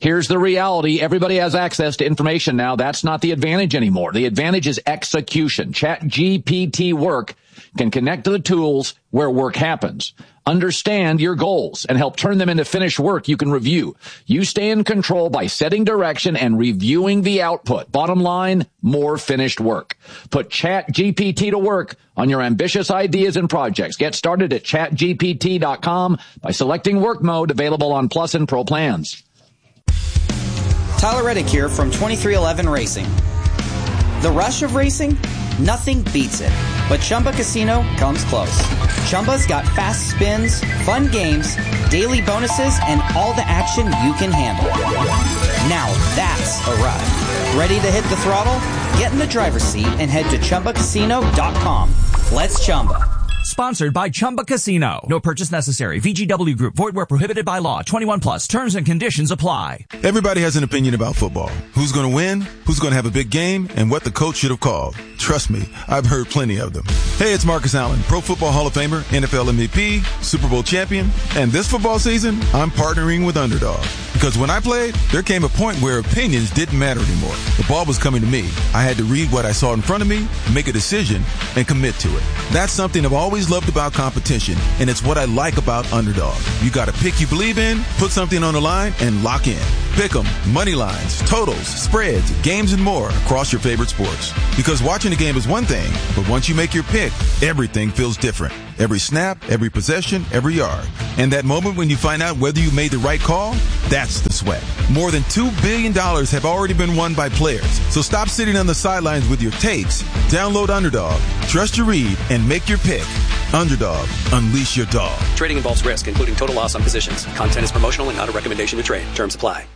Here's the reality. Everybody has access to information now. That's not the advantage anymore. The advantage is execution. ChatGPT Work can connect to the tools where work happens. Understand your goals and help turn them into finished work you can review. You stay in control by setting direction and reviewing the output. Bottom line, more finished work. Put ChatGPT to work on your ambitious ideas and projects. Get started at chatgpt.com by selecting work mode, available on Plus and Pro plans. Tyler Reddick here from 2311 Racing. The rush of racing? Nothing beats it. But Chumba Casino comes close. Chumba's got fast spins, fun games, daily bonuses, and all the action you can handle. Now that's a ride. Ready to hit the throttle? Get in the driver's seat and head to ChumbaCasino.com. Let's Chumba. Sponsored by Chumba Casino. No purchase necessary. VGW Group. Void where prohibited by law. 21 plus. Terms and conditions apply. Everybody has an opinion about football. Who's going to win? Who's going to have a big game? And what the coach should have called. Trust me, I've heard plenty of them. Hey, it's Marcus Allen, Pro Football Hall of Famer, NFL MVP, Super Bowl champion. And this football season, I'm partnering with Underdog. Because when I played, there came a point where opinions didn't matter anymore. The ball was coming to me. I had to read what I saw in front of me, make a decision, and commit to it. That's something I've always loved about competition, and it's what I like about Underdog. You got a pick you believe in, put something on the line, and lock in. Pick 'em, money lines, totals, spreads, games, and more across your favorite sports. Because watching the game is one thing, but once you make your pick, everything feels different. Every snap, every possession, every yard. And that moment when you find out whether you made the right call, that's the sweat. More than $2 billion have already been won by players. So stop sitting on the sidelines with your takes. Download Underdog, trust your read, and make your pick. Underdog, unleash your dog. Trading involves risk, including total loss on positions. Content is promotional and not a recommendation to trade. Terms apply.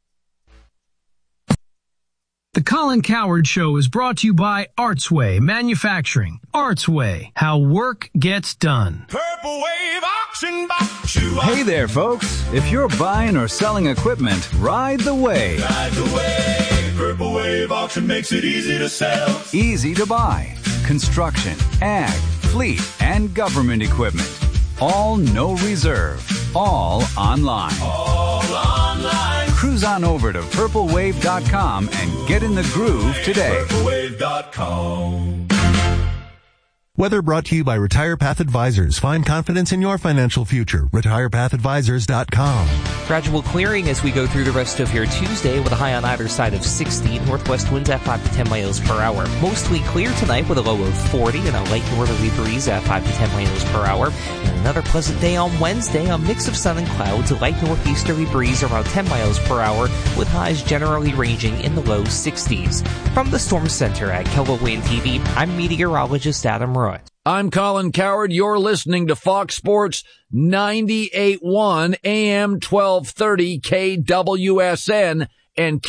The Colin Cowherd Show is brought to you by Artsway Manufacturing. Artsway, how work gets done. Purple Wave Auction Box. Hey there, folks. If you're buying or selling equipment, ride the wave. Ride the wave. Purple Wave Auction makes it easy to sell. Easy to buy. Construction, ag, fleet, and government equipment. All no reserve. All online. All online. Cruise on over to purplewave.com and get in the groove today. Purplewave.com. Weather brought to you by Retire Path Advisors. Find confidence in your financial future. RetirePathAdvisors.com. Gradual clearing as we go through the rest of your Tuesday with a high on either side of 60. Northwest winds at 5 to 10 miles per hour. Mostly clear tonight with a low of 40 and a light northerly breeze at 5 to 10 miles per hour. And another pleasant day on Wednesday, a mix of sun and clouds, a light northeasterly breeze around 10 miles per hour with highs generally ranging in the low 60s. From the Storm Center at KELOWAN TV, I'm meteorologist Adam Roy. I'm Colin Cowherd. You're listening to Fox Sports 98.1 AM 1230 KWSN and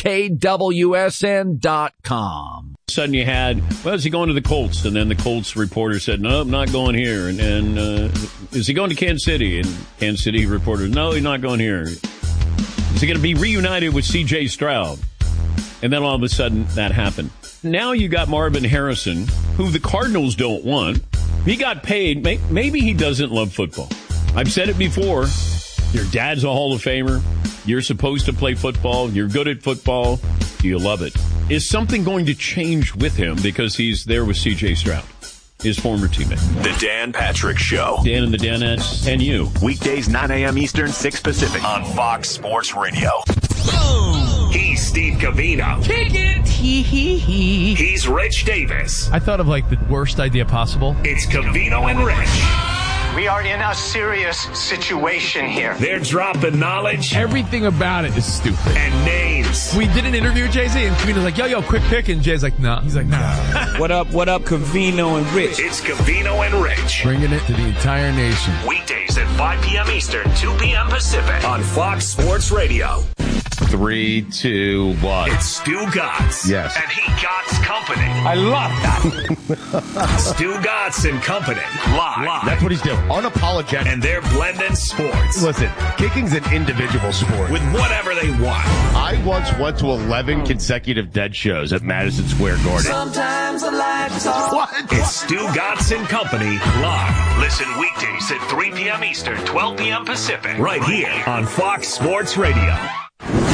KWSN.com. Sudden you had, well, is he going to the Colts? And then the Colts reporter said, no, I'm not going here. And is he going to Kansas City? And Kansas City reporter, no, he's not going here. Is he going to be reunited with C.J. Stroud? And then all of a sudden that happened. Now you got Marvin Harrison, who the Cardinals don't want. He got paid. Maybe he doesn't love football. I've said it before. Your dad's a Hall of Famer. You're supposed to play football. You're good at football. Do you love it? Is something going to change with him because he's there with C.J. Stroud, his former teammate? The Dan Patrick Show. Dan and the Danettes and you. Weekdays 9 a.m. Eastern, 6 Pacific on Fox Sports Radio. He's Steve Covino. Kick it. He's Rich Davis. I thought of like the worst idea possible. It's Covino and Rich. We are in a serious situation here. They're dropping knowledge. Everything about it is stupid. And names. We did an interview with Jay-Z, and Covino's like, yo, quick pick. And Jay's like, nah. He's like, nah. What up, Covino and Rich? It's Covino and Rich. Bringing it to the entire nation. Weekdays at 5 p.m. Eastern, 2 p.m. Pacific on Fox Sports Radio. 3, 2, 1. It's Stu Gatz. Yes. And he Gatz Company. I love that. Stu Gatz and Company. Live. That's what he's doing. Unapologetic. And they're blending sports. Listen, kicking's an individual sport. With whatever they want. I once went to 11 consecutive dead shows at Madison Square Garden. Sometimes I like to talk. What? It's Stu Gatz and Company live. Listen weekdays at 3 p.m. Eastern, 12 p.m. Pacific. Right here on Fox Sports Radio.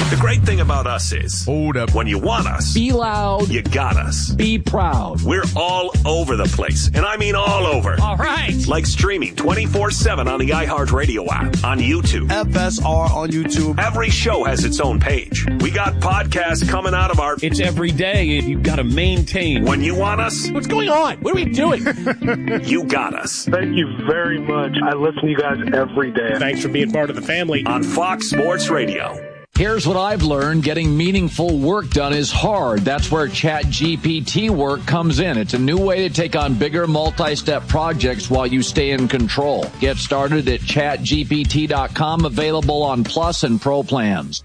The great thing about us is, hold up. When you want us, be loud. You got us. Be proud. We're all over the place, and I mean all over. All right. Like streaming 24/7 on the iHeartRadio app, on YouTube. FSR on YouTube. Every show has its own page. We got podcasts coming out of our... It's every day. You've got to maintain. When you want us... What's going on? What are we doing? You got us. Thank you very much. I listen to you guys every day. Thanks for being part of the family. On Fox Sports Radio. Here's what I've learned. Getting meaningful work done is hard. That's where ChatGPT work comes in. It's a new way to take on bigger multi-step projects while you stay in control. Get started at chatgpt.com, available on Plus and Pro plans.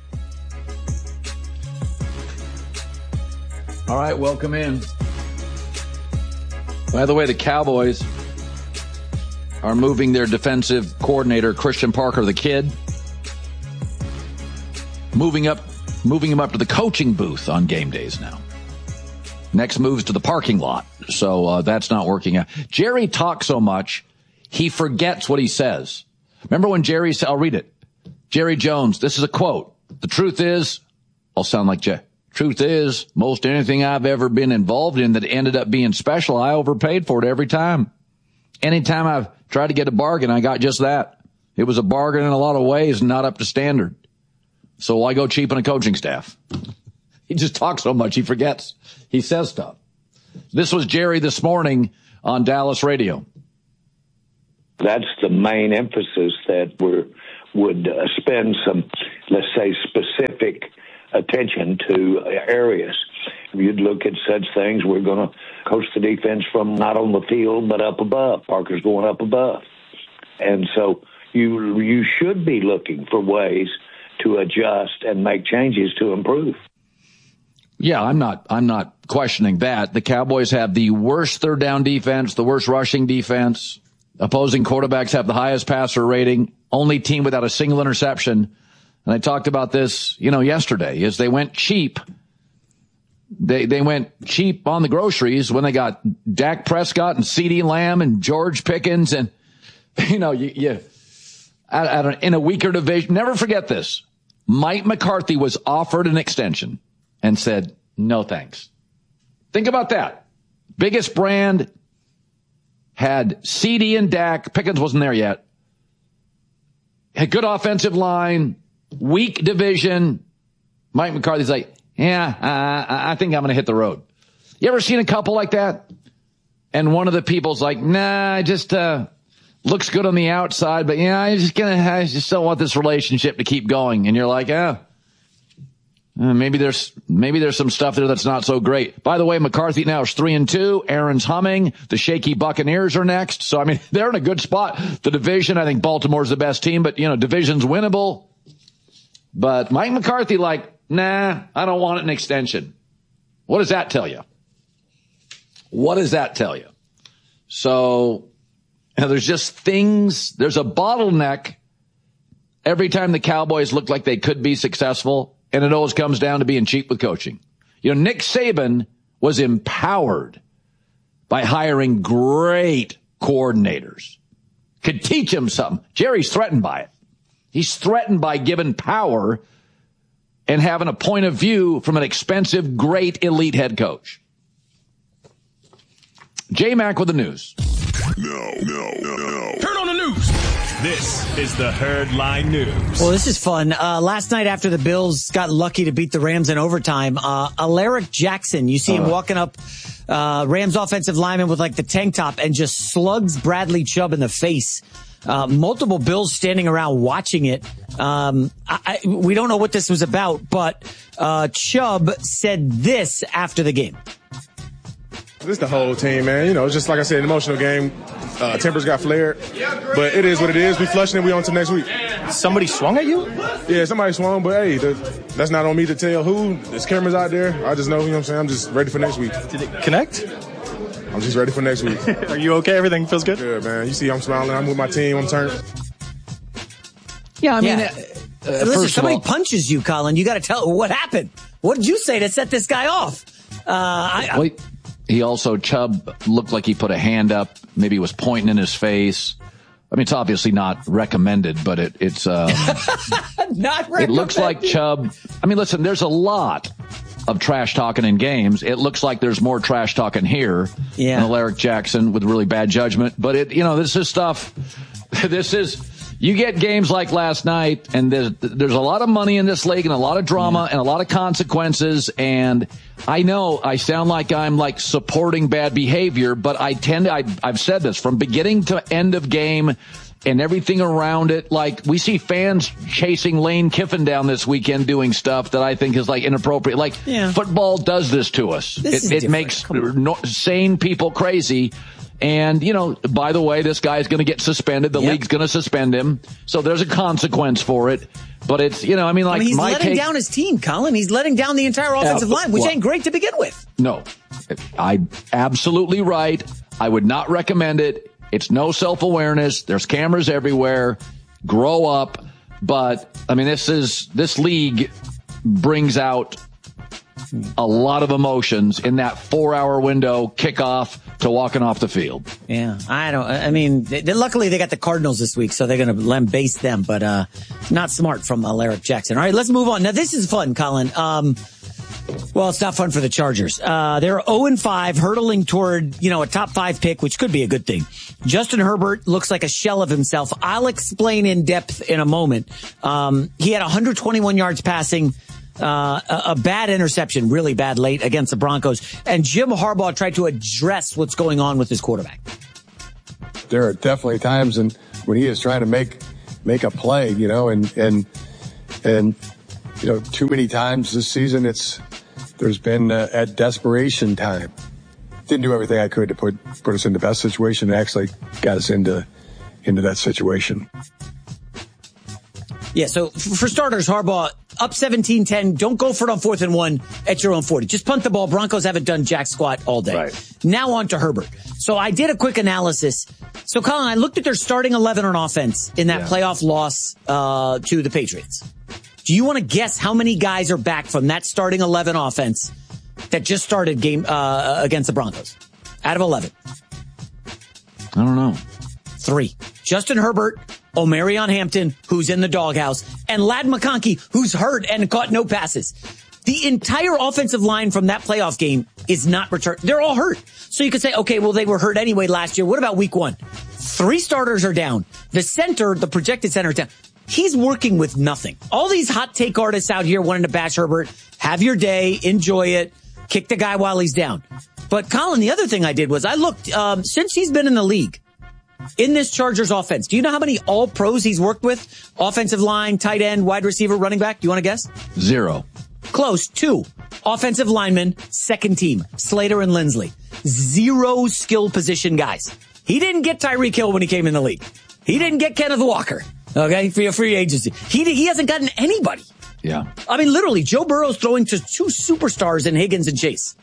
All right, welcome in. By the way, the Cowboys are moving their defensive coordinator, Christian Parker, the kid, moving him up to the coaching booth on game days now. Next moves to the parking lot. So that's not working out. Jerry talks so much, he forgets what he says. Remember when Jerry said, I'll read it. Jerry Jones, this is a quote. The truth is, I'll sound like Jay. Truth is, most anything I've ever been involved in that ended up being special, I overpaid for it every time. Anytime I've tried to get a bargain, I got just that. It was a bargain in a lot of ways, not up to standard. So why go cheap on a coaching staff? He just talks so much, he forgets. He says stuff. This was Jerry this morning on Dallas radio. That's the main emphasis that would spend some, let's say, specific attention to areas. You'd look at such things. We're going to coach the defense from not on the field, but up above. Parker's going up above. And so you should be looking for ways to adjust and make changes to improve. Yeah, I'm not questioning that. The Cowboys have the worst third down defense, the worst rushing defense. Opposing quarterbacks have the highest passer rating, only team without a single interception. And I talked about this, yesterday, is they went cheap. They went cheap on the groceries when they got Dak Prescott and CeeDee Lamb and George Pickens and, in a weaker division. Never forget this. Mike McCarthy was offered an extension and said, no thanks. Think about that. Biggest brand had CD and Dak. Pickens wasn't there yet. Had good offensive line, weak division. Mike McCarthy's like, I think I'm going to hit the road. You ever seen a couple like that? And one of the people's like, nah, just looks good on the outside, but I just don't want this relationship to keep going. And you're like, maybe there's some stuff there that's not so great. By the way, McCarthy now is 3-2. Aaron's humming. The shaky Buccaneers are next. So, they're in a good spot. The division, I think Baltimore's the best team, but, division's winnable. But Mike McCarthy, nah, I don't want an extension. What does that tell you? What does that tell you? So, there's just things, there's a bottleneck every time the Cowboys look like they could be successful, and it always comes down to being cheap with coaching. Nick Saban was empowered by hiring great coordinators. Could teach him something. Jerry's threatened by it. He's threatened by giving power and having a point of view from an expensive, great, elite head coach. J-Mac with the news. No. Turn on the news. This is the Herdline News. Well, this is fun. Last night after the Bills got lucky to beat the Rams in overtime, Alaric Jackson, you see him walking up Rams offensive lineman with the tank top and just slugs Bradley Chubb in the face. Multiple Bills standing around watching it. We don't know what this was about, but Chubb said this after the game. This is the whole team, man. It's just like I said, an emotional game. Tempers got flared, but it is what it is. We flushing it. We on to next week. Somebody swung at you? Yeah, somebody swung, but hey, that's not on me to tell who. There's cameras out there. I just know, what I'm saying? I'm just ready for next week. Did it connect? I'm just ready for next week. Are you okay? Everything feels good? Yeah, man. You see I'm smiling. I'm with my team. I'm turned. Yeah, listen, somebody punches you, Colin. You got to tell what happened. What did you say to set this guy off? Chubb looked like he put a hand up. Maybe he was pointing in his face. I mean, it's obviously not recommended, but it's not recommended. It looks like Chubb. I mean, listen, there's a lot of trash talking in games. It looks like there's more trash talking here than Alaric Jackson with really bad judgment. But this is stuff. You get games like last night, and there's a lot of money in this league and a lot of drama and a lot of consequences. And I know I sound like I'm like supporting bad behavior, but I've said this from beginning to end of game and everything around it. Like, we see fans chasing Lane Kiffin down this weekend doing stuff that I think is like inappropriate. Like, football does this to us. It makes sane people crazy. And, by the way, this guy's going to get suspended. The league's going to suspend him. So there's a consequence for it. But it's, he's letting down his team, Colin. He's letting down the entire offensive line, which ain't great to begin with. No, I'm absolutely right. I would not recommend it. It's no self-awareness. There's cameras everywhere. Grow up. But, this league brings out a lot of emotions in that 4-hour window, kickoff to walking off the field. Yeah, luckily they got the Cardinals this week, so they're going to lambaste them, but not smart from Alaric Jackson. All right, let's move on. Now, this is fun, Colin. Well, it's not fun for the Chargers. They're 0-5, hurtling toward, a top 5 pick, which could be a good thing. Justin Herbert looks like a shell of himself. I'll explain in depth in a moment. He had 121 yards passing. A bad interception, really bad late against the Broncos. And Jim Harbaugh tried to address what's going on with his quarterback. There are definitely times when he is trying to make a play, and too many times this season there's been at desperation time. Didn't do everything I could to put us in the best situation and actually got us into that situation. Yeah, so for starters, Harbaugh, up 17-10, don't go for it on 4th and 1 at your own 40. Just punt the ball. Broncos haven't done jack squat all day. Right. Now on to Herbert. So I did a quick analysis. So, Colin, I looked at their starting 11 on offense in that playoff loss to the Patriots. Do you want to guess how many guys are back from that starting 11 offense that just started game against the Broncos? Out of 11. I don't know. 3. Justin Herbert, Omarion Hampton, who's in the doghouse, and Ladd McConkey, who's hurt and caught no passes. The entire offensive line from that playoff game is not returned. They're all hurt. So you could say, okay, well, they were hurt anyway last year. What about week 1? 3 starters are down. The center, the projected center is down. He's working with nothing. All these hot take artists out here wanting to bash Herbert, have your day, enjoy it, kick the guy while he's down. But Colin, the other thing I did was I looked, since he's been in the league, in this Chargers offense, do you know how many all pros he's worked with? Offensive line, tight end, wide receiver, running back? Do you want to guess? 0. Close. 2. Offensive linemen, second team, Slater and Lindsley. 0 skill position guys. He didn't get Tyreek Hill when he came in the league. He didn't get Kenneth Walker, okay, for your free agency. He hasn't gotten anybody. Yeah. Literally, Joe Burrow's throwing to 2 superstars in Higgins and Chase.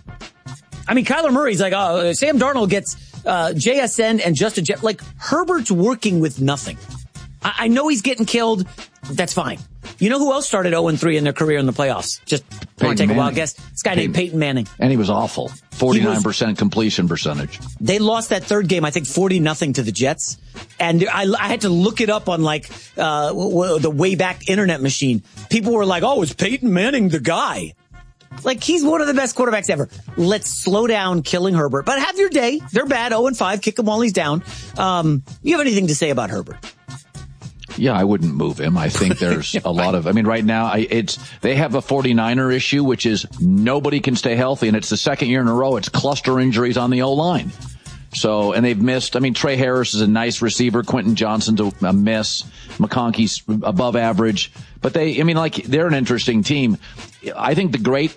Kyler Murray's like, Sam Darnold gets JSN and Justin Jeff. Like, Herbert's working with nothing. I know he's getting killed. That's fine. You know who else started 0-3 in their career in the playoffs? Just want to take a wild guess? This guy named Peyton Manning. And he was awful. 49% completion percentage. They lost that third game, I think 40-0 to the Jets. And I had to look it up on the way back internet machine. People were like, oh, is Peyton Manning the guy? Like, he's one of the best quarterbacks ever. Let's slow down killing Herbert. But have your day. They're bad, 0-5. Kick him while he's down. You have anything to say about Herbert? Yeah, I wouldn't move him. I think there's a lot of, right now, they have a 49er issue, which is nobody can stay healthy, and it's the second year in a row. It's cluster injuries on the O-line. So, and they've missed, Trey Harris is a nice receiver. Quentin Johnson's a miss. McConkey's above average. But they're an interesting team. I think the great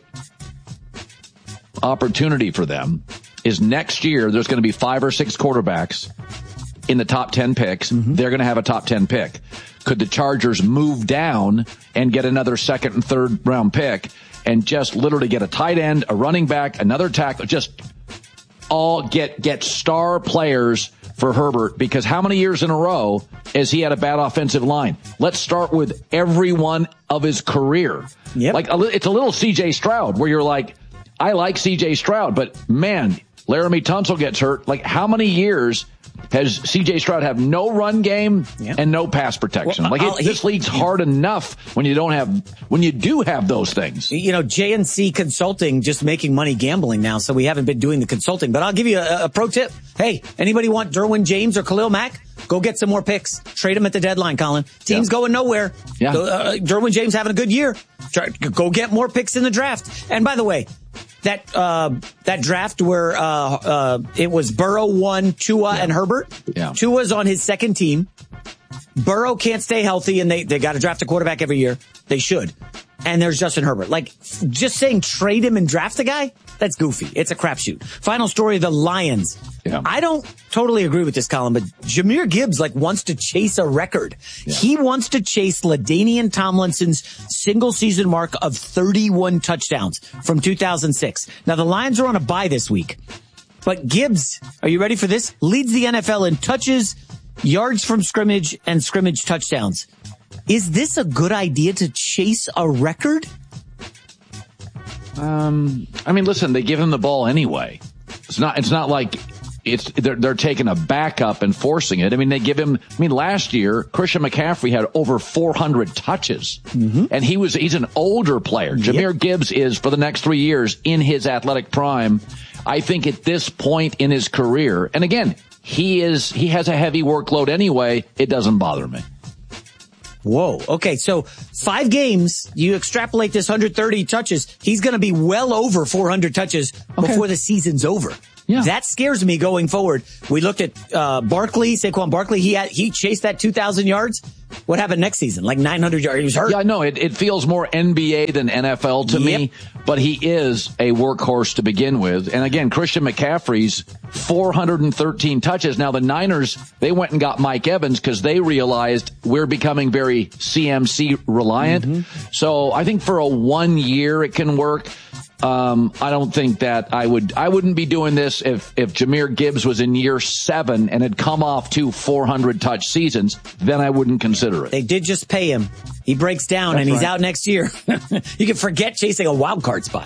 opportunity for them is next year there's going to be 5 or 6 quarterbacks in the top 10 picks. Mm-hmm. They're going to have a top 10 pick. Could the Chargers move down and get another second and third round pick and just literally get a tight end, a running back, another tackle, just all get star players for Herbert? Because how many years in a row has he had a bad offensive line? Let's start with every one of his career. Yep. Like, it's a little C.J. Stroud where you're like, I like C.J. Stroud, but man, Laramie Tunsil gets hurt. Like, how many years has C.J. Stroud have no run game and no pass protection? Well, this league's hard enough when you do have those things. JNC Consulting just making money gambling now, so we haven't been doing the consulting. But I'll give you a pro tip. Hey, anybody want Derwin James or Khalil Mack? Go get some more picks. Trade them at the deadline, Colin. Team's going nowhere. Yeah. Derwin James having a good year. Go get more picks in the draft. And by the way, that draft where it was Burrow 1, Tua and Herbert. Yeah. Tua's on his second team. Burrow can't stay healthy, and they got to draft a quarterback every year. They should. And there's Justin Herbert. Like, just saying trade him and draft a guy, that's goofy. It's a crapshoot. Final story, the Lions. Yeah. I don't totally agree with this, Colin, but Jahmyr Gibbs wants to chase a record. Yeah. He wants to chase LaDainian Tomlinson's single season mark of 31 touchdowns from 2006. Now, the Lions are on a bye this week, but Gibbs, are you ready for this? Leads the NFL in touches, yards from scrimmage, and scrimmage touchdowns. Is this a good idea to chase a record? Listen, they give him the ball anyway. It's not like they're taking a backup and forcing it. They give him, last year, Christian McCaffrey had over 400 touches. Mm-hmm. And he's an older player. Yep. Jahmyr Gibbs is, for the next 3 years, in his athletic prime. I think at this point in his career, and again, he has a heavy workload anyway, it doesn't bother me. Whoa. Okay. So 5 games, you extrapolate this 130 touches. He's going to be well over 400 touches before the season's over. Yeah. That scares me going forward. We looked at Barkley, Saquon Barkley. He chased that 2,000 yards. What happened next season? Like 900 yards. He was hurt. Yeah, I know. It feels more NBA than NFL to me, but he is a workhorse to begin with. And again, Christian McCaffrey's 413 touches. Now, the Niners, they went and got Mike Evans because they realized we're becoming very CMC reliant. Mm-hmm. So I think for a 1 year it can work. I don't think that I wouldn't be doing this if Jahmyr Gibbs was in year 7 and had come off 2 400 touch seasons, then I wouldn't consider it. They did just pay him. He breaks down and he's out next year. You can forget chasing a wild card spot.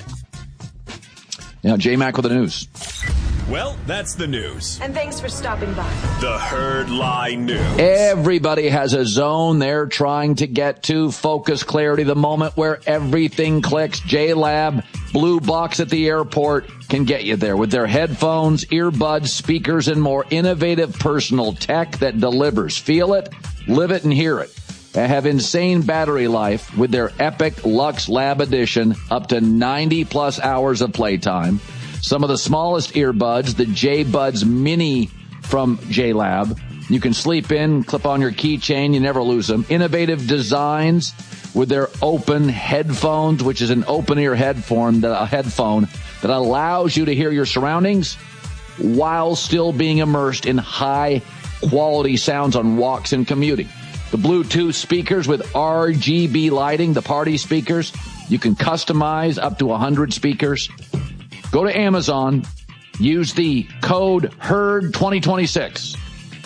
Yeah, J-Mac with the news. Well, that's the news. And thanks for stopping by. The Herd Lie News. Everybody has a zone they're trying to get to. Focus, clarity, the moment where everything clicks. J-Lab, blue box at the airport, can get you there with their headphones, earbuds, speakers, and more innovative personal tech that delivers. Feel it, live it, and hear it. They have insane battery life with their Epic Lux Lab Edition, up to 90-plus hours of playtime. Some of the smallest earbuds, the J-Buds Mini from J-Lab. You can sleep in, clip on your keychain, you never lose them. Innovative designs with their open headphones, which is an open-ear headphone that allows you to hear your surroundings while still being immersed in high-quality sounds on walks and commuting. The Bluetooth speakers with RGB lighting, the party speakers. You can customize up to 100 speakers. Go to Amazon, use the code HERD2026.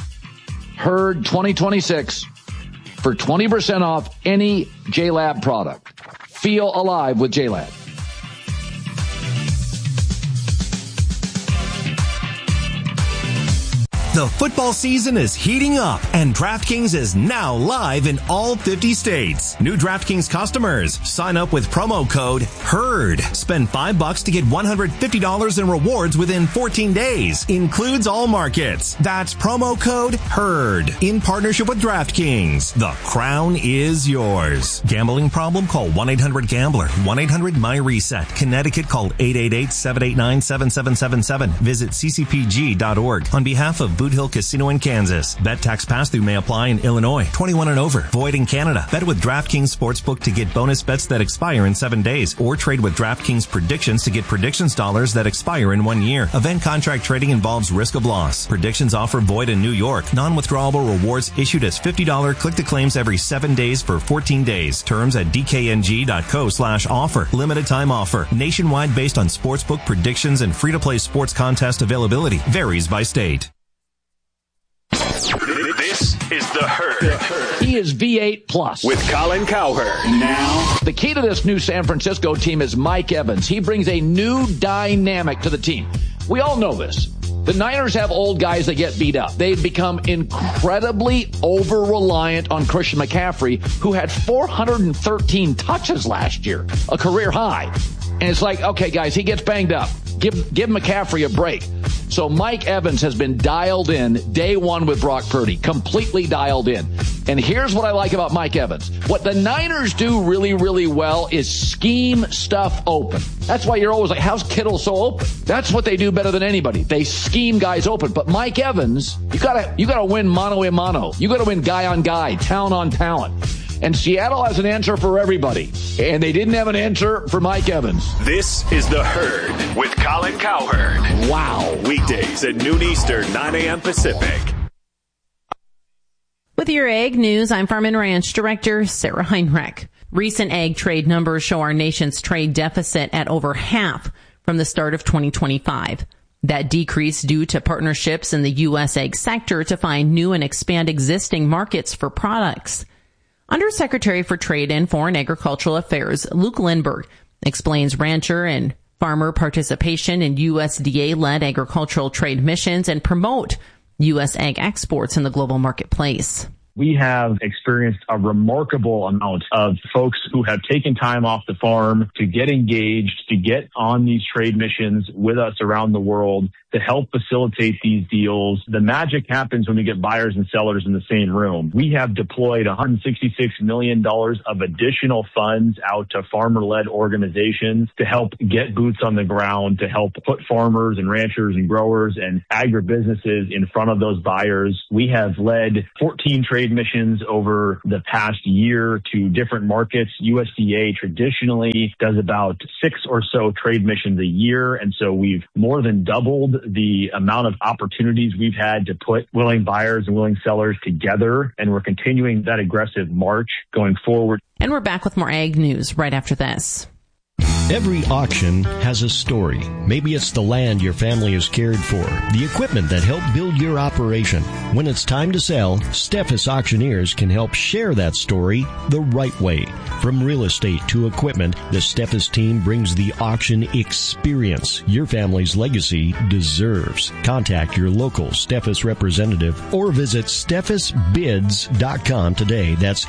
HERD2026 for 20% off any J-Lab product. Feel alive with J-Lab. The football season is heating up, and DraftKings is now live in all 50 states. New DraftKings customers, sign up with promo code HERD. Spend $5 to get $150 in rewards within 14 days. Includes all markets. That's promo code HERD. In partnership with DraftKings. The crown is yours. Gambling problem? Call 1-800-GAMBLER. 1-800-MY-RESET. Connecticut, call 888-789-7777. Visit ccpg.org. On behalf of Boot Hill Casino in Kansas. Bet tax pass-through may apply in Illinois. 21 and over. Void in Canada. Bet with DraftKings Sportsbook to get bonus bets that expire in 7 days. Or trade with DraftKings Predictions to get predictions dollars that expire in 1 year. Event contract trading involves risk of loss. Predictions offer void in New York. Non-withdrawable rewards issued as $50 click-to-claims every 7 days for 14 days. Terms at dkng.co/offer. Limited time offer. Nationwide based on sportsbook predictions and free-to-play sports contest availability. Varies by state. This is The Herd. He is V8 Plus. With Colin Cowherd. Now, the key to this new San Francisco team is Mike Evans. He brings a new dynamic to the team. We all know this. The Niners have old guys that get beat up. They've become incredibly over-reliant on Christian McCaffrey, who had 413 touches last year, a career high. And it's like, okay, guys, he gets banged up. Give McCaffrey a break. So Mike Evans has been dialed in day one with Brock Purdy, completely dialed in. And here's what I like about Mike Evans. What the Niners do really, really well is scheme stuff open. That's why you're always like, how's Kittle so open? That's what they do better than anybody. They scheme guys open. But Mike Evans, you gotta win mano a mano. You gotta win guy on guy, talent on talent. And Seattle has an answer for everybody. And they didn't have an answer for Mike Evans. This is The Herd with Colin Cowherd. Wow. Weekdays at noon Eastern, 9 a.m. Pacific. With your Ag News, I'm Farm and Ranch Director Sarah Heinrich. Recent ag trade numbers show our nation's trade deficit at over half from the start of 2025. That decrease due to partnerships in the U.S. ag sector to find new and expand existing markets for products. Undersecretary for Trade and Foreign Agricultural Affairs Luke Lindberg explains rancher and farmer participation in USDA-led agricultural trade missions and promote U.S. ag exports in the global marketplace. We have experienced a remarkable amount of folks who have taken time off the farm to get engaged, to get on these trade missions with us around the world to help facilitate these deals. The magic happens when we get buyers and sellers in the same room. We have deployed $166 million of additional funds out to farmer-led organizations to help get boots on the ground, to help put farmers and ranchers and growers and agribusinesses in front of those buyers. We have led 14 trade missions over the past year to different markets. USDA traditionally does about 6 or so trade missions a year, and so we've more than doubled the amount of opportunities we've had to put willing buyers and willing sellers together, and we're continuing that aggressive march going forward. And we're back with more ag news right after this. Every auction has a story. Maybe it's the land your family has cared for, the equipment that helped build your operation. When it's time to sell, Steffes Auctioneers can help share that story the right way. From real estate to equipment, the Steffes team brings the auction experience your family's legacy deserves. Contact your local Steffes representative or visit steffesbids.com today. That's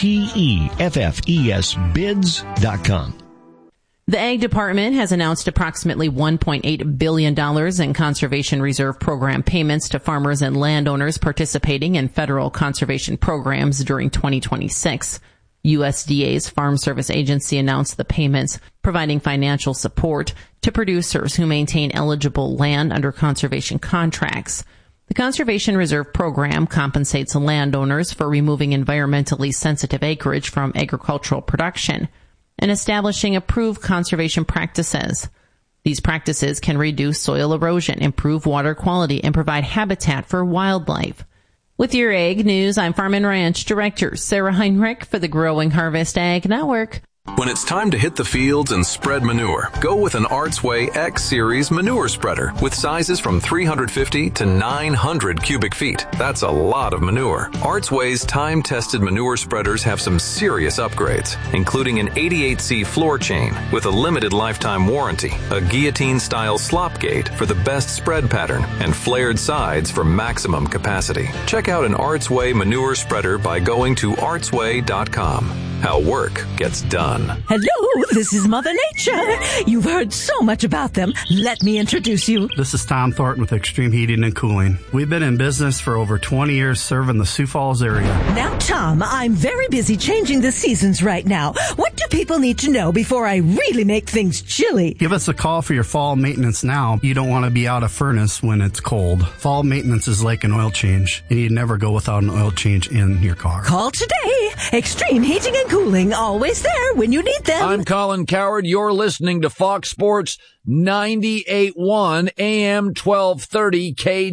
STEFFES bids.com. The Ag Department has announced approximately $1.8 billion in Conservation Reserve Program payments to farmers and landowners participating in federal conservation programs during 2026. USDA's Farm Service Agency announced the payments, providing financial support to producers who maintain eligible land under conservation contracts. The Conservation Reserve Program compensates landowners for removing environmentally sensitive acreage from agricultural production and establishing approved conservation practices. These practices can reduce soil erosion, improve water quality, and provide habitat for wildlife. With your Ag News, I'm Farm and Ranch Director Sarah Heinrich for the Growing Harvest Ag Network. When it's time to hit the fields and spread manure, go with an Arts Way X Series manure spreader with sizes from 350 to 900 cubic feet. That's a lot of manure. Arts Way's time-tested manure spreaders have some serious upgrades, including an 88C floor chain with a limited lifetime warranty, a guillotine-style slop gate for the best spread pattern, and flared sides for maximum capacity. Check out an Arts Way manure spreader by going to artsway.com. How work gets done. Hello, this is Mother Nature. You've heard so much about them. Let me introduce you. This is Tom Thornton with Extreme Heating and Cooling. We've been in business for over 20 years serving the Sioux Falls area. Now, Tom, I'm very busy changing the seasons right now. What do people need to know before I really make things chilly? Give us a call for your fall maintenance now. You don't want to be out of furnace when it's cold. Fall maintenance is like an oil change, and you never go without an oil change in your car. Call today. Extreme Heating and Cooling, always there when you need them. I'm Colin Cowherd. You're listening to Fox Sports 98.1 AM 1230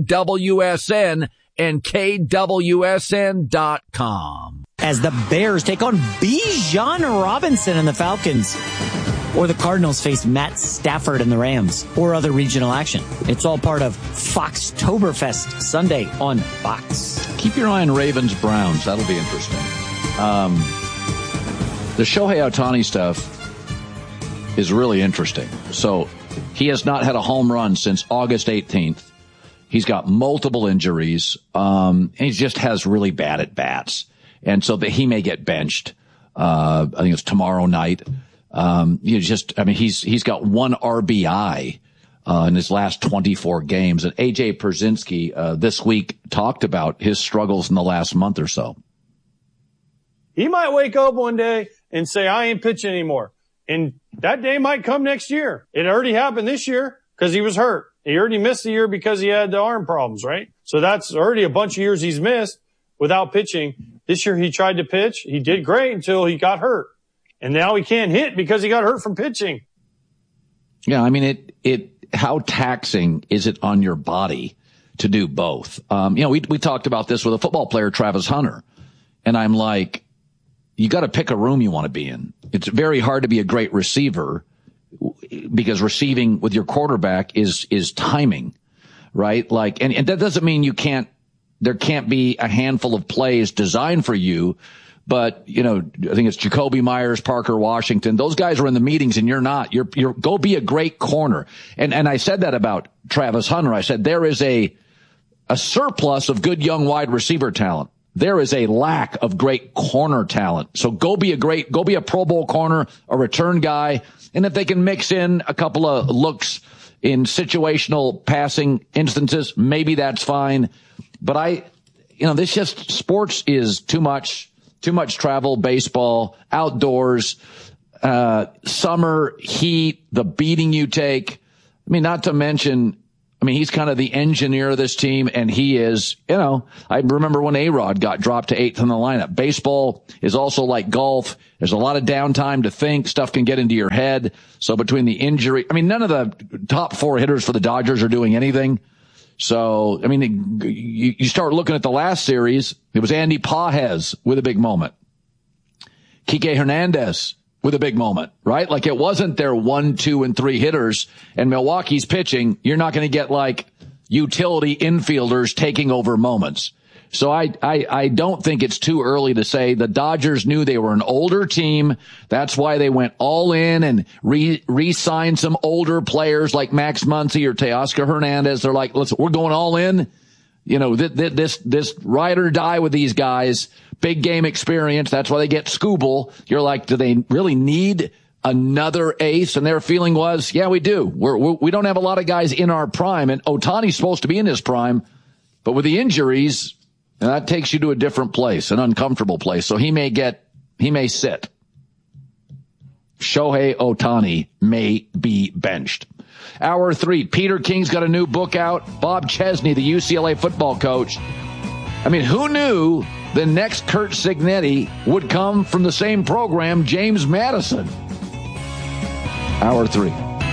KWSN and KWSN.com. As the Bears take on Bijan Robinson and the Falcons, or the Cardinals face Matt Stafford and the Rams, or other regional action. It's all part of Foxtoberfest Sunday on Fox. Keep your eye on Ravens-Browns. That'll be interesting. The Shohei Ohtani stuff is really interesting. So He has not had a home run since August 18th. He's got multiple injuries. He just has really bad at bats. And so that he may get benched. I think it's tomorrow night. He's got one RBI, in his last 24 games. And AJ Pierzynski, this week talked about his struggles in the last month or so. He might wake up one day and say, I ain't pitching anymore. And that day might come next year. It already happened this year because he was hurt. He already missed a year because he had the arm problems, right? So that's already a bunch of years he's missed without pitching. This year he tried to pitch. He did great until he got hurt. And now he can't hit because he got hurt from pitching. Yeah, I mean, how taxing is it on your body to do both? We talked about this with a football player, Travis Hunter. And I'm like, you got to pick a room you want to be in. It's very hard to be a great receiver because receiving with your quarterback is timing, right? Like, and that doesn't mean there can't be a handful of plays designed for you. But, I think it's Jacoby Myers, Parker Washington. Those guys are in the meetings and you're not. You're go be a great corner. And I said that about Travis Hunter. I said there is a surplus of good young wide receiver talent. There is a lack of great corner talent. So go be a Pro Bowl corner, a return guy. And if they can mix in a couple of looks in situational passing instances, maybe that's fine. But sports is too much travel, baseball, outdoors, summer heat, the beating you take. I mean, not to mention, he's kind of the engineer of this team, and he is, I remember when A-Rod got dropped to 8th in the lineup. Baseball is also like golf. There's a lot of downtime to think. Stuff can get into your head. So between the injury, none of the top 4 hitters for the Dodgers are doing anything. So, you start looking at the last series. It was Andy Pages with a big moment. Kike Hernandez with a big moment, right? Like it wasn't their 1, 2, and 3 hitters and Milwaukee's pitching. You're not going to get like utility infielders taking over moments. So I don't think it's too early to say the Dodgers knew they were an older team. That's why they went all in and re-signed some older players like Max Muncy or Teoscar Hernandez. They're like, we're going all in. This ride or die with these guys, big game experience. That's why they get Scooble. You're like, do they really need another ace? And their feeling was, yeah, we do. We don't have a lot of guys in our prime, and Ohtani's supposed to be in his prime, but with the injuries, and that takes you to a different place, an uncomfortable place. So he may sit. Shohei Ohtani may be benched. Hour 3, Peter King's got a new book out. Bob Chesney, the UCLA football coach. Who knew the next Curt Cignetti would come from the same program, James Madison? Hour 3.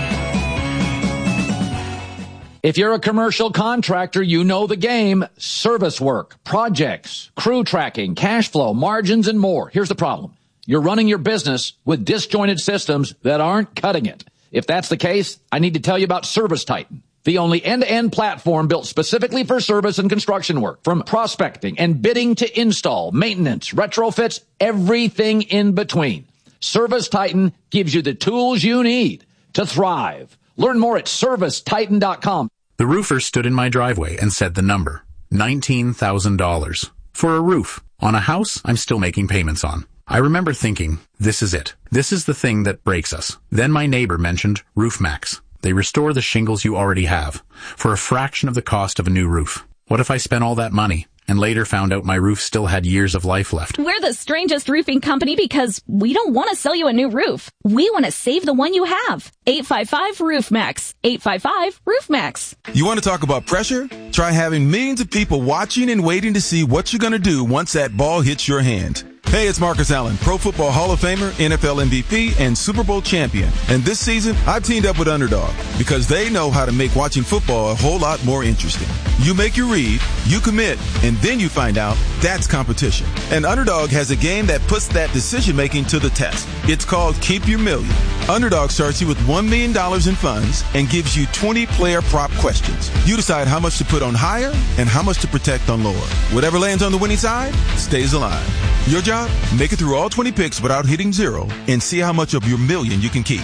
If you're a commercial contractor, you know the game. Service work, projects, crew tracking, cash flow, margins, and more. Here's the problem. You're running your business with disjointed systems that aren't cutting it. If that's the case, I need to tell you about ServiceTitan, the only end-to-end platform built specifically for service and construction work. From prospecting and bidding to install, maintenance, retrofits, everything in between. ServiceTitan gives you the tools you need to thrive. Learn more at ServiceTitan.com. The roofer stood in my driveway and said the number, $19,000. For a roof on a house I'm still making payments on. I remember thinking, this is it. This is the thing that breaks us. Then my neighbor mentioned RoofMax. They restore the shingles you already have for a fraction of the cost of a new roof. What if I spent all that money and later found out my roof still had years of life left? We're the strangest roofing company because we don't want to sell you a new roof. We want to save the one you have. 855-ROOFMAX. 855-ROOFMAX. You want to talk about pressure? Try having millions of people watching and waiting to see what you're going to do once that ball hits your hand. Hey, it's Marcus Allen, Pro Football Hall of Famer, NFL MVP, and Super Bowl champion. And this season, I've teamed up with Underdog because they know how to make watching football a whole lot more interesting. You make your read, you commit, and then you find out that's competition. And Underdog has a game that puts that decision-making to the test. It's called Keep Your Million. Underdog starts you with $1 million in funds and gives you 20-player prop questions. You decide how much to put on higher and how much to protect on lower. Whatever lands on the winning side stays alive. Your job? Make it through all 20 picks without hitting zero and see how much of your million you can keep.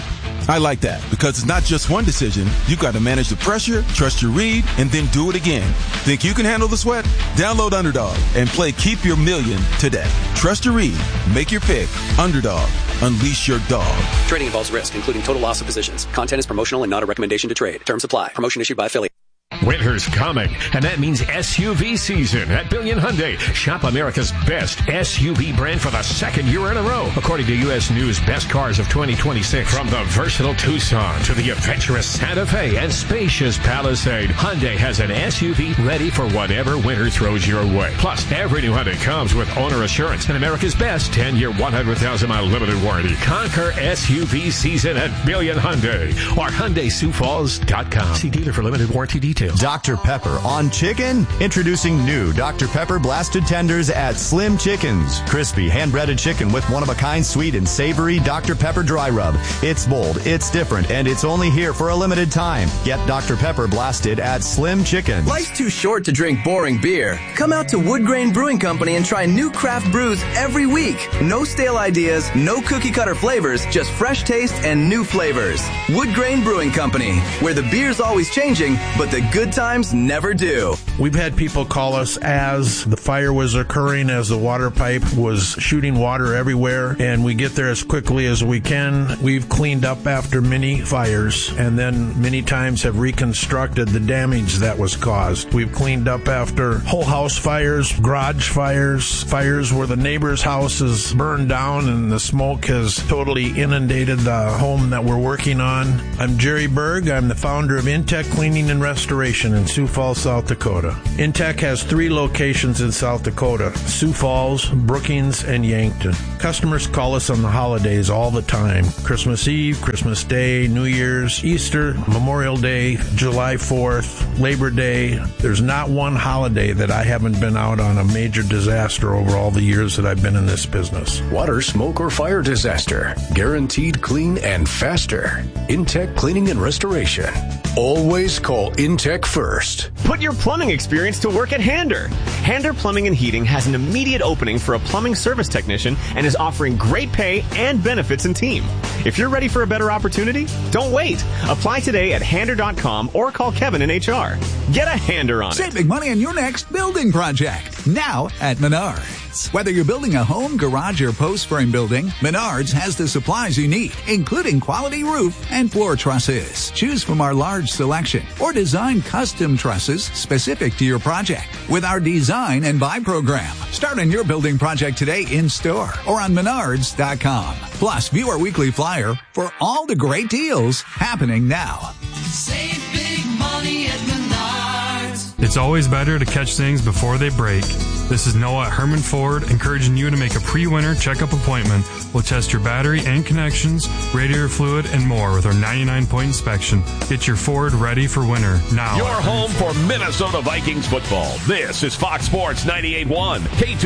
I like that because it's not just one decision. You've got to manage the pressure, trust your read, and then do it again. Think you can handle the sweat? Download Underdog and play Keep Your Million today. Trust your read. Make your pick. Underdog. Unleash your dog. Trading involves risk, including total loss of positions. Content is promotional and not a recommendation to trade. Terms apply. Promotion issued by affiliate. Winter's coming, and that means SUV season at Billion Hyundai. Shop America's best SUV brand for the second year in a row, according to U.S. News Best Cars of 2026. From the versatile Tucson to the adventurous Santa Fe and spacious Palisade, Hyundai has an SUV ready for whatever winter throws your way. Plus, every new Hyundai comes with owner assurance and America's best 10-year, 100,000-mile limited warranty. Conquer SUV season at Billion Hyundai or HyundaiSiouxFalls.com. See dealer for limited warranty details. Dr. Pepper on chicken? Introducing new Dr. Pepper Blasted Tenders at Slim Chickens. Crispy, hand-breaded chicken with one-of-a-kind sweet and savory Dr. Pepper dry rub. It's bold, it's different, and it's only here for a limited time. Get Dr. Pepper Blasted at Slim Chickens. Life's too short to drink boring beer. Come out to Wood Grain Brewing Company and try new craft brews every week. No stale ideas, no cookie-cutter flavors, just fresh taste and new flavors. Wood Grain Brewing Company, where the beer's always changing, but the good times never do. We've had people call us as the fire was occurring, as the water pipe was shooting water everywhere, and we get there as quickly as we can. We've cleaned up after many fires and then many times have reconstructed the damage that was caused. We've cleaned up after whole house fires, garage fires, fires where the neighbor's house is burned down and the smoke has totally inundated the home that we're working on. I'm Jerry Berg. I'm the founder of Intech Cleaning and Restoration in Sioux Falls, South Dakota. Intech has 3 locations in South Dakota: Sioux Falls, Brookings, and Yankton. Customers call us on the holidays all the time: Christmas Eve, Christmas Day, New Year's, Easter, Memorial Day, July 4th, Labor Day. There's not one holiday that I haven't been out on a major disaster over all the years that I've been in this business. Water, smoke, or fire disaster. Guaranteed clean and faster. Intech Cleaning and Restoration. Always call Intech first. Put your plumbing experience to work at Hander. Hander Plumbing and Heating has an immediate opening for a plumbing service technician and is offering great pay and benefits in team. If you're ready for a better opportunity, don't wait. Apply today at Hander.com or call Kevin in HR. Get a Hander on it. Save big money on your next building project. Now at Menards. Whether you're building a home, garage, or post frame building, Menards has the supplies you need, including quality roof and floor trusses. Choose from our large selection or design custom trusses specific to your project with our Design and Buy program. Start on your building project today in store or on Menards.com. Plus, view our weekly flyer for all the great deals happening now. Save big money at Menards. It's always better to catch things before they break. This is Noah at Herman Ford, encouraging you to make a pre-winter checkup appointment. We'll test your battery and connections, radiator fluid, and more with our 99-point inspection. Get your Ford ready for winter now. Your home for Minnesota Vikings football. This is Fox Sports 98.1,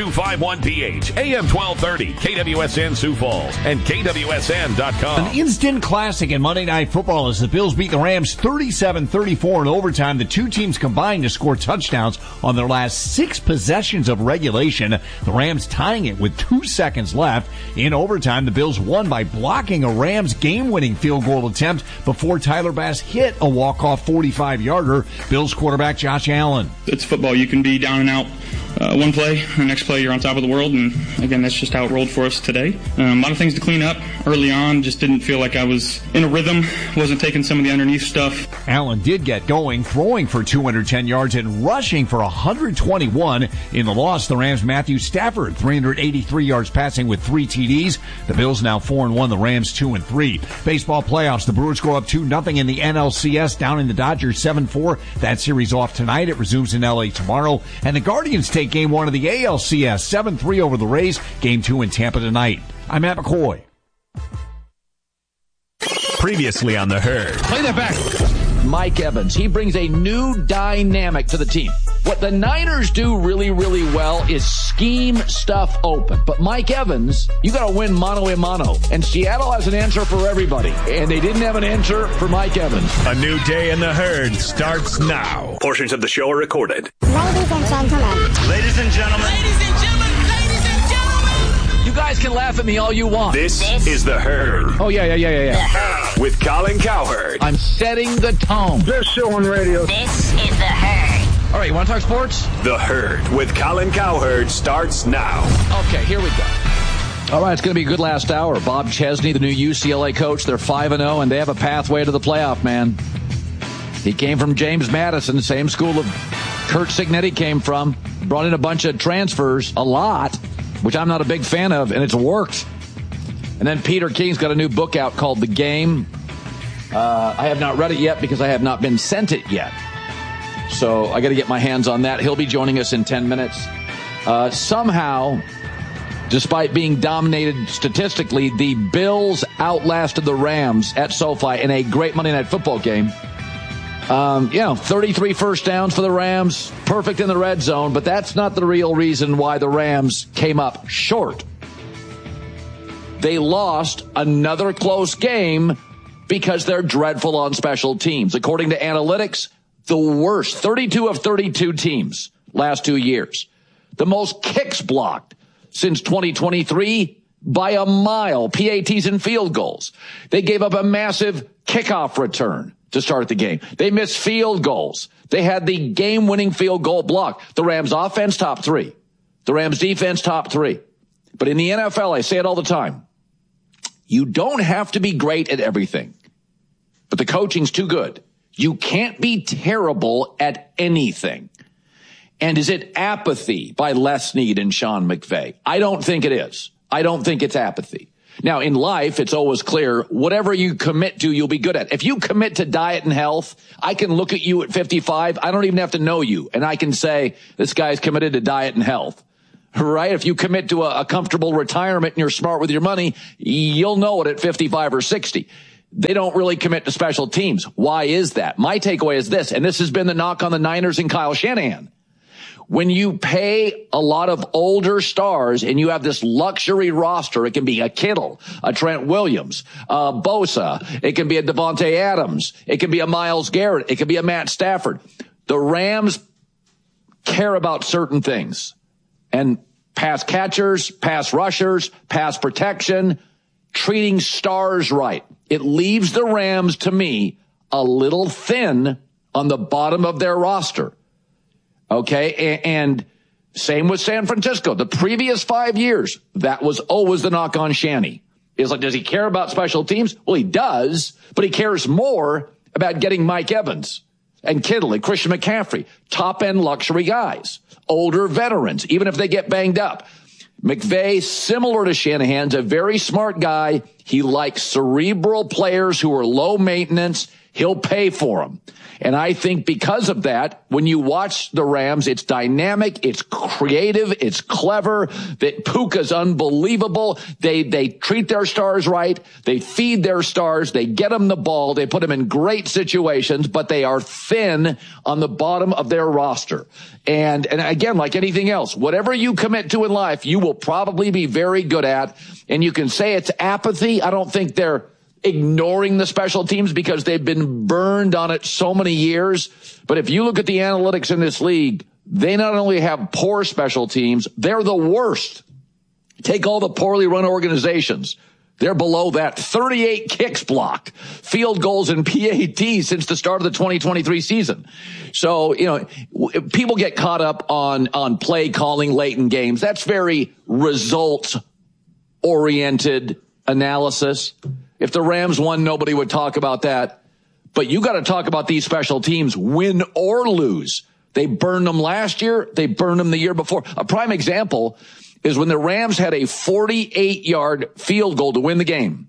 K251PH, AM 1230, KWSN Sioux Falls, and KWSN.com. An instant classic in Monday Night Football as the Bills beat the Rams 37-34 in overtime. The two teams combined to score touchdowns on their last 6 possessions of regulation. The Rams tying it with 2 seconds left. In overtime, the Bills won by blocking a Rams game-winning field goal attempt before Tyler Bass hit a walk-off 45-yarder. Bills quarterback Josh Allen. It's football. You can be down and out one play, the next play you're on top of the world, and again, that's just how it rolled for us today. A lot of things to clean up early on. Just didn't feel like I was in a rhythm, wasn't taking some of the underneath stuff. Allen did get going, throwing for 210 yards and rushing for 121. In the loss, the Rams' Matthew Stafford, 383 yards passing with 3 TDs. The Bills now 4-1, the Rams 2-3. Baseball playoffs, the Brewers go up 2-0 in the NLCS, down in the Dodgers 7-4. That series off tonight. It resumes in LA tomorrow. And the Guardians take Game 1 of the ALCS, 7-3 over the Rays. Game 2 in Tampa tonight. I'm Matt McCoy. Previously on The Herd. Play that back. Mike Evans. He brings a new dynamic to the team. What the Niners do really, really well is scheme stuff open. But Mike Evans, you got to win mano a mano. And Seattle has an answer for everybody. And they didn't have an answer for Mike Evans. A new day in The Herd starts now. Portions of the show are recorded. Ladies and gentlemen. Ladies and gentlemen. Ladies and gentlemen. Ladies and gentlemen. You You guys can laugh at me all you want. This is The Herd. Oh, yeah. With Colin Cowherd. I'm setting the tone. Best show on radio. This is The Herd. All right, you want to talk sports? The Herd with Colin Cowherd starts now. Okay, here we go. All right, it's going to be a good last hour. Bob Chesney, the new UCLA coach, they're 5-0, and they have a pathway to the playoff, man. He came from James Madison, the same school of Kurt Signetti came from. Brought in a bunch of transfers, a lot, which I'm not a big fan of, and it's worked. And then Peter King's got a new book out called The Game. I have not read it yet because I have not been sent it yet. So I got to get my hands on that. He'll be joining us in 10 minutes. Somehow, despite being dominated statistically, the Bills outlasted the Rams at SoFi in a great Monday Night Football game. 33 first downs for the Rams, perfect in the red zone, but that's not the real reason why the Rams came up short. They lost another close game because they're dreadful on special teams. According to analytics, the worst, 32 of 32 teams last 2 years. The most kicks blocked since 2023 by a mile, PATs and field goals. They gave up a massive kickoff return to start the game. They missed field goals. They had the game-winning field goal block. The Rams offense, top 3. The Rams defense, top 3. But in the NFL, I say it all the time, you don't have to be great at everything. But the coaching's too good. You can't be terrible at anything. And is it apathy by Les Snead and Sean McVay? I don't think it is. I don't think it's apathy. Now, in life, it's always clear, whatever you commit to, you'll be good at. If you commit to diet and health, I can look at you at 55. I don't even have to know you. And I can say, this guy's committed to diet and health. Right? If you commit to a comfortable retirement and you're smart with your money, you'll know it at 55 or 60. They don't really commit to special teams. Why is that? My takeaway is this, and this has been the knock on the Niners and Kyle Shanahan. When you pay a lot of older stars and you have this luxury roster, it can be a Kittle, a Trent Williams, a Bosa, it can be a Devontae Adams, it can be a Myles Garrett, it can be a Matt Stafford. The Rams care about certain things. And pass catchers, pass rushers, pass protection, treating stars right. It leaves the Rams, to me, a little thin on the bottom of their roster. Okay, and same with San Francisco. The previous 5 years, that was always the knock on Shanny. It's like, does he care about special teams? Well, he does, but he cares more about getting Mike Evans and Kittle and Christian McCaffrey, top-end luxury guys, older veterans, even if they get banged up. McVay, similar to Shanahan's, a very smart guy. He likes cerebral players who are low maintenance. He'll pay for them. And I think because of that, when you watch the Rams, it's dynamic, it's creative, it's clever. That Puka's unbelievable. They treat their stars right. They feed their stars. They get them the ball. They put them in great situations, but they are thin on the bottom of their roster. And again, like anything else, whatever you commit to in life, you will probably be very good at. And you can say it's apathy. I don't think they're ignoring the special teams because they've been burned on it so many years. But if you look at the analytics in this league, they not only have poor special teams, they're the worst. Take all the poorly run organizations. They're below that. 38 kicks blocked, field goals and PATs since the start of the 2023 season. So, people get caught up on play calling late in games. That's very results oriented analysis. If the Rams won, nobody would talk about that. But you got to talk about these special teams, win or lose. They burned them last year. They burned them the year before. A prime example is when the Rams had a 48-yard field goal to win the game.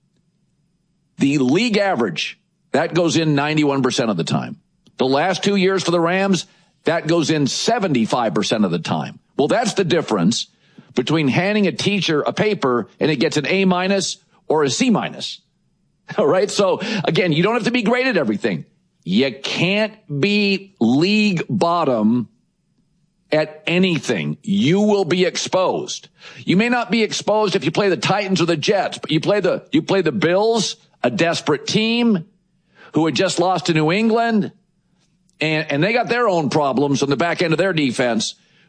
The league average, that goes in 91% of the time. The last 2 years for the Rams, that goes in 75% of the time. Well, that's the difference between handing a teacher a paper and it gets an A- or a C-. All right. So again, you don't have to be great at everything. You can't be league bottom at anything. You will be exposed. You may not be exposed if you play the Titans or the Jets, but you play the Bills, a desperate team who had just lost to New England, and they got their own problems on the back end of their defense.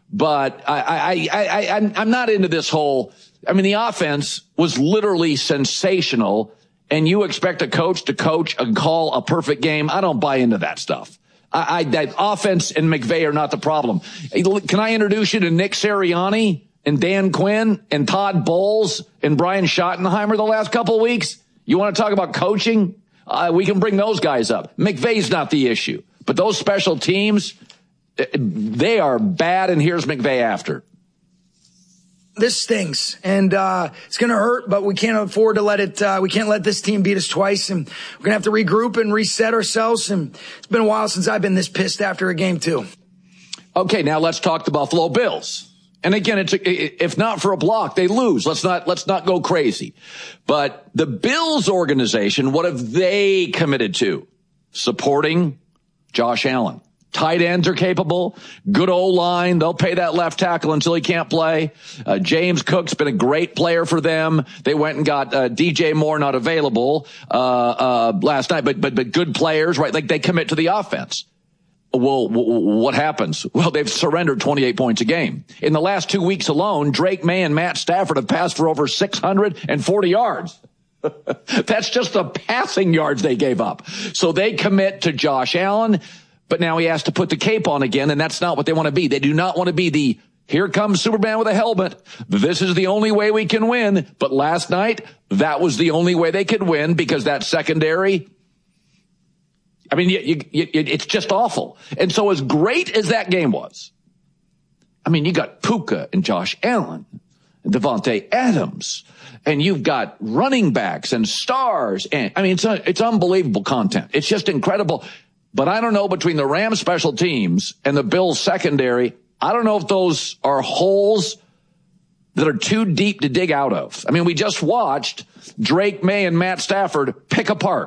But I'm not into this whole, the offense was literally sensational, and you expect a coach to coach and call a perfect game. I don't buy into that stuff. That offense and McVay are not the problem. Can I introduce you to Nick Sirianni and Dan Quinn and Todd Bowles and Brian Schottenheimer the last couple of weeks? You want to talk about coaching? We can bring those guys up. McVay's not the issue. But those special teams, they are bad, and here's McVay after. This stings, and it's going to hurt, but we can't afford to let it, we can't let this team beat us twice, and we're going to have to regroup and reset ourselves, and it's been a while since I've been this pissed after a game, too. Okay, now let's talk the Buffalo Bills. And again, if not for a block, they lose. Let's not go crazy. But the Bills organization, what have they committed to? Supporting Josh Allen. Tight ends are capable. Good O-line. They'll pay that left tackle until he can't play. James Cook's been a great player for them. They went and got DJ Moore, not available last night, but good players, right? Like, they commit to the offense. Well, what happens? Well, they've surrendered 28 points a game. In the last 2 weeks alone, Drake May and Matt Stafford have passed for over 640 yards. That's just the passing yards they gave up. So they commit to Josh Allen. But now he has to put the cape on again, and that's not what they want to be. They do not want to be the, here comes Superman with a helmet. This is the only way we can win. But last night, that was the only way they could win, because that secondary, it's just awful. And so as great as that game was, you got Puka and Josh Allen, and Devontae Adams, and you've got running backs and stars. And it's unbelievable content. It's just incredible. But I don't know, between the Rams special teams and the Bills secondary, I don't know if those are holes that are too deep to dig out of. We just watched Drake May and Matt Stafford pick apart